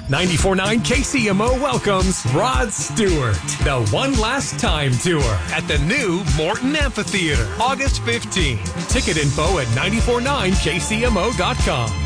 94.9 KCMO welcomes Rod Stewart, the One Last Time Tour at the new Morton Amphitheater, August 15. Ticket info at 949kcmo.com.